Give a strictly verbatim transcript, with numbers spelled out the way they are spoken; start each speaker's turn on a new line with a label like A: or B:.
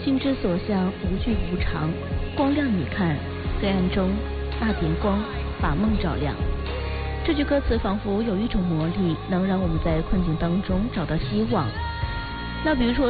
A: 心之所向，无惧无常，光亮你看，黑暗中那点光把梦照亮。这句歌词仿佛有一种魔力，能让我们在困境当中找到希望。那比如说